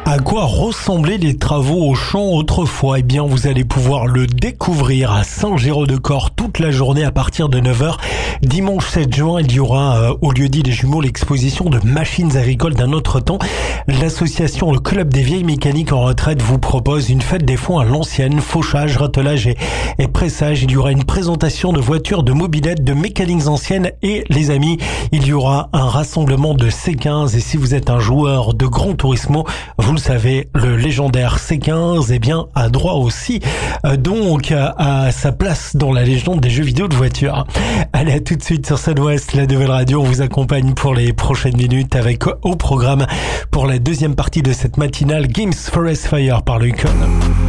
À quoi ressemblaient les travaux au champ autrefois? Eh bien, vous allez pouvoir le découvrir à Saint-Géraud-de-Corps toute la journée à partir de 9h. Dimanche 7 juin, il y aura au lieu-dit des Jumeaux l'exposition de machines agricoles d'un autre temps. L'association Le Club des Vieilles Mécaniques en Retraite vous propose une fête des foins à l'ancienne, fauchage, ratelage et pressage. Il y aura une présentation de voitures, de mobylettes, de mécaniques anciennes et les amis, il y aura un rassemblement de C15 et si vous êtes un joueur de Gran Turismo, vous le savez, le légendaire C15 eh bien a droit aussi donc à sa place dans la légende des jeux vidéo de voiture. Allez, à tout de suite sur Sun-Ouest, la nouvelle radio. On vous accompagne pour les prochaines minutes avec au programme pour la deuxième partie de cette matinale Games Forest Fire par le Icon.